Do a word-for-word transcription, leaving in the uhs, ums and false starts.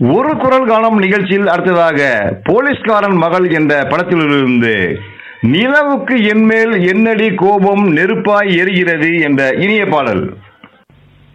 ஒரு குரல் காணும் நிகழ்ச்சியில் அடுத்ததாக போலீஸ்காரன் மகள் என்ற படத்திலிருந்து நிலவுக்கு என்மேல் என்னடி கோபம் நெருப்பாய் எரிகிறது என்ற இனிய பாடல்.